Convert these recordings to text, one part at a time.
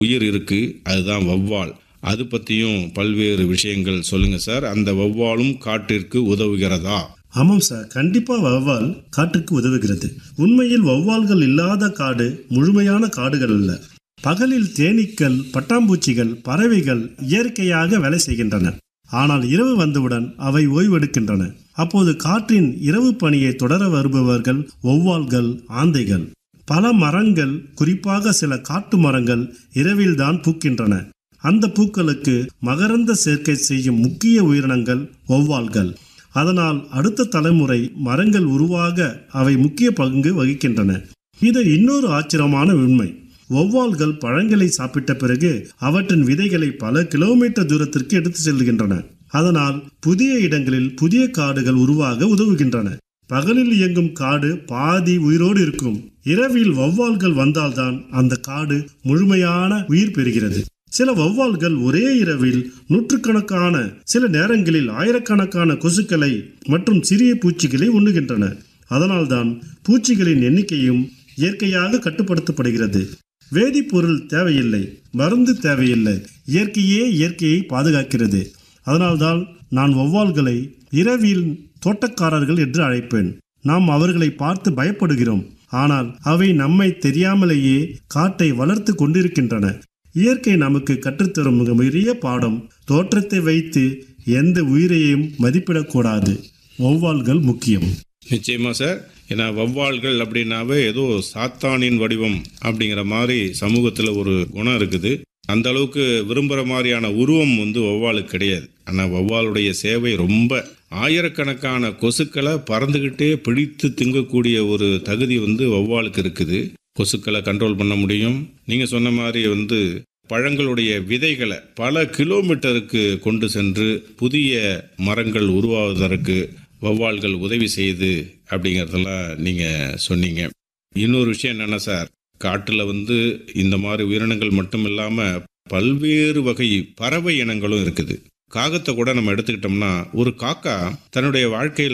உயிர் இருக்கு, அதுதான் வௌவால். அது பற்றியும் பல்வேறு விஷயங்கள் சொல்லுங்க சார். அந்த வௌவாலும் காட்டிற்கு உதவுகிறதா? ஆமாம் சார், கண்டிப்பா வௌவால் காட்டுக்கு உதவுகிறது. உண்மையில் வௌவால்கள் இல்லாத காடு முழுமையான காடுகள் அல்ல. பகலில் தேனீக்கள், பட்டாம்பூச்சிகள், பறவைகள் இயற்கையாக வேலை செய்கின்றன. ஆனால் இரவு வந்தவுடன் அவை ஓய்வெடுக்கின்றன. அப்போது காற்றின் இரவு பணியை தொடர வருபவர்கள் வௌவால்கள், ஆந்தைகள். பல மரங்கள், குறிப்பாக சில காட்டு மரங்கள் இரவில்தான் பூக்கின்றன. அந்த பூக்களுக்கு மகரந்த சேர்க்கை செய்யும் முக்கிய உயிரினங்கள் வௌவால்கள். அதனால் அடுத்த தலைமுறை மரங்கள் உருவாக அவை முக்கிய பங்கு வகிக்கின்றன. இது இன்னொரு ஆச்சரியமான உண்மை. வௌவால்கள் பழங்களை சாப்பிட்ட பிறகு அவற்றின் விதைகளை பல கிலோமீட்டர் தூரத்திற்கு எடுத்து செல்கின்றன. அதனால் புதிய இடங்களில் புதிய காடுகள் உருவாக உதவுகின்றன. பகலில் இயங்கும் காடு பாதி உயிரோடு இருக்கும். இரவில் வௌவால்கள் வந்தால்தான் அந்த காடு முழுமையான உயிர் பெறுகிறது. சில வௌவால்கள் ஒரே இரவில் நூற்றுக்கணக்கான, சில நேரங்களில் ஆயிரக்கணக்கான கொசுக்களை மற்றும் சிறிய பூச்சிகளை உண்ணுகின்றன. அதனால்தான் பூச்சிகளின் எண்ணிக்கையும் இயற்கையாக கட்டுப்படுத்தப்படுகிறது. வேதிப்பொருள் தேவையில்லை, மருந்து தேவையில்லை. இயற்கையை பாதுகாக்கிறது. அதனால்தான் நான் வௌவால்களை இரவில் தோட்டக்காரர்கள் என்று அழைப்பேன். நாம் அவர்களை பார்த்து பயப்படுகிறோம். ஆனால் அவை நம்மை தெரியாமலேயே காட்டை வளர்த்து கொண்டிருக்கின்றன. இயற்கை நமக்கு கற்றுத்தரும் மிக பெரிய பாடம், தோற்றத்தை வைத்து எந்த உயிரையும் மதிப்பிடக்கூடாது. வௌவால்கள் முக்கியம். நிச்சயமா சார். ஏன்னா வௌவால்கள் அப்படின்னாவே ஏதோ சாத்தானின் வடிவம் அப்படிங்கிற மாதிரி சமூகத்தில் ஒரு குணம் இருக்குது. அந்த அளவுக்கு விரும்புகிற மாதிரியான உருவம் வௌவாலுக்கு கிடையாது. ஆனால் வௌவாலுடைய சேவை ரொம்ப, ஆயிரக்கணக்கான கொசுக்களை பறந்துக்கிட்டே பிடித்து திங்கக்கூடிய ஒரு தகுதி வௌவாலுக்கு இருக்குது. கொசுக்களை கண்ட்ரோல் பண்ண முடியும். நீங்கள் சொன்ன மாதிரி பழங்களுடைய விதைகளை பல கிலோமீட்டருக்கு கொண்டு சென்று புதிய மரங்கள் உருவாவதற்கு வௌவால்கள் உதவி செய்யுது அப்படிங்கிறதெல்லாம் நீங்கள் சொன்னீங்க. இன்னொரு விஷயம் என்னென்னா சார், காட்டில் இந்த மாதிரி உயிரினங்கள் மட்டும் இல்லாமல் பல்வேறு வகை பறவை இனங்களும் இருக்குது. காகத்தை கூட நம்ம எடுத்துக்கிட்டோம்னா, ஒரு காக்கா தன்னுடைய வாழ்க்கையில்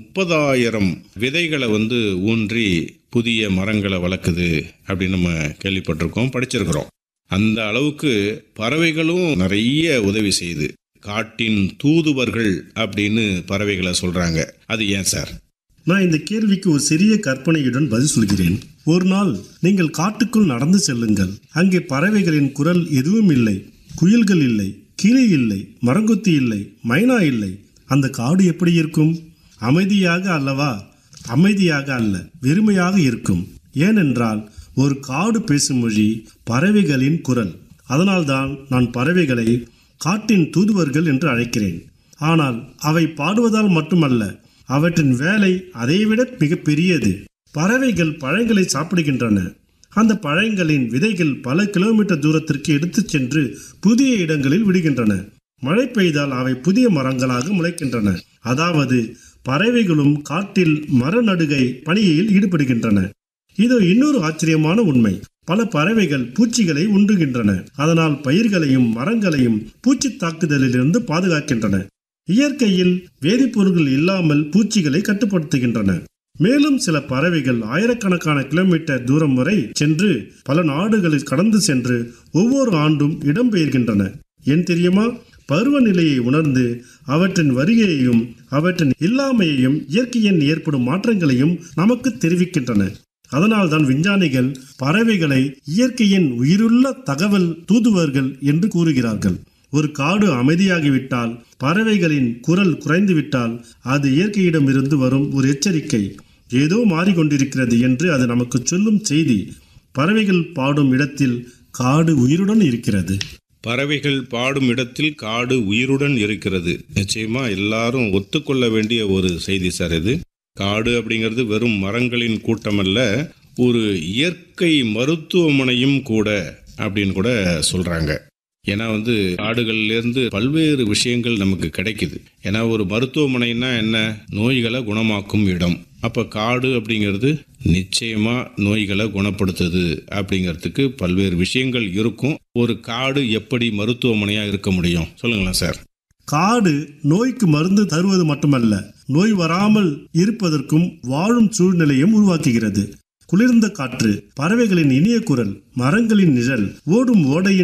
30,000 விதைகளை ஊன்றி புதிய மரங்களை வளர்க்குது அப்படின்னு நம்ம கேள்விப்பட்டிருக்கோம், படிச்சிருக்கிறோம். அந்த அளவுக்கு பறவைகளும் நிறைய உதவி செய்யுது. காட்டின் தூதுவர்கள் அப்படின்னு பறவைகளை சொல்றாங்க. அது ஏன் சார்? நான் இந்த கேள்விக்கு ஒரு சிறிய கற்பனையுடன் பதில் சொல்கிறேன். ஒரு நாள் நீங்கள் காட்டுக்குள் நடந்து செல்லுங்கள். அங்கே பறவைகளின் குரல் எதுவும் இல்லை. குயில்கள் இல்லை, கிளி இல்லை, மரங்கொத்தி இல்லை, மைனா இல்லை. அந்த காடு எப்படி இருக்கும்? அமைதியாக அல்லவா? அமைதியாக அல்ல, வெறுமையாக இருக்கும். ஏனென்றால் ஒரு காடு பேசும் மொழி பறவைகளின் குரல். அதனால்தான் நான் பறவைகளை காட்டின் தூதுவர்கள் என்று அழைக்கிறேன். ஆனால் அவை பாடுவதால் மட்டுமல்ல, அவற்றின் வேலை அதைவிட மிக பெரியது. பறவைகள் பழங்களை சாப்பிடுகின்றன. அந்த பழங்களின் விதைகள் பல கிலோமீட்டர் தூரத்திற்கு எடுத்துச் சென்று புதிய இடங்களில் விடுகின்றன. மழை பெய்தால் அவை புதிய மரங்களாக முளைக்கின்றன. அதாவது பறவைகளும் காட்டில் மர நடுகை பணியில் ஈடுபடுகின்றன. இது இன்னொரு ஆச்சரியமான உண்மை. பல பறவைகள் பூச்சிகளை உண்ணுகின்றன. அதனால் பயிர்களையும் மரங்களையும் பூச்சி தாக்குதலிலிருந்து பாதுகாக்கின்றன. இயற்கையில் வேதிப்பொருட்கள் இல்லாமல் பூச்சிகளை கட்டுப்படுத்துகின்றன. மேலும் சில பறவைகள் ஆயிரக்கணக்கான கிலோமீட்டர் தூரம் வரை சென்று பல நாடுகளில் கடந்து சென்று ஒவ்வொரு ஆண்டும் இடம்பெயர்கின்றன. ஏன் தெரியுமா? பருவநிலையை உணர்ந்து அவற்றின் வருகையையும் அவற்றின் இல்லாமையையும் இயற்கையின் ஏற்படும் மாற்றங்களையும் நமக்கு தெரிவிக்கின்றன. அதனால்தான் விஞ்ஞானிகள் பறவைகளை இயற்கையின் உயிருள்ள தகவல் தூதுவர்கள் என்று கூறுகிறார்கள். ஒரு காடு அமைதியாகிவிட்டால், பறவைகளின் குரல் குறைந்துவிட்டால், அது இயற்கையிடம் இருந்து வரும் ஒரு எச்சரிக்கை. ஏதோ மாறிக்கொண்டிருக்கிறது என்று அது நமக்கு சொல்லும் செய்தி. பறவைகள் பாடும் இடத்தில் காடு உயிருடன் இருக்கிறது. பறவைகள் பாடும் இடத்தில் காடு உயிருடன் இருக்கிறது. நிச்சயமா எல்லாரும் ஒத்துக்கொள்ள வேண்டிய ஒரு செய்தி சார் இது. காடு அப்படிங்கிறது வெறும் மரங்களின் கூட்டம் அல்ல, ஒரு இயற்கை மருத்துவமனையும் கூட அப்படின்னு கூட சொல்றாங்க. ஏன்னா காடுகள்லேருந்து பல்வேறு விஷயங்கள் நமக்கு கிடைக்குது. ஏன்னா ஒரு மருத்துவமனைன்னா என்ன? நோய்களை குணமாக்கும் இடம். அப்போ காடு அப்படிங்கிறது நிச்சயமா நோய்களை குணப்படுத்துது அப்படிங்கிறதுக்கு பல்வேறு விஷயங்கள் இருக்கும். ஒரு காடு எப்படி மருத்துவமனையாக இருக்க முடியும்? சொல்லுங்களேன் சார். காடு நோய்க்கு மருந்து தருவது மட்டுமல்ல, நோய் வராமல் இருப்பதற்கும் வாழும் சூழ்நிலையும் உருவாக்குகிறது. குளிர்ந்த காற்று, பறவைகளின் இனிய குரல், மரங்களின் நிழல், ஓடும் ஓடையின்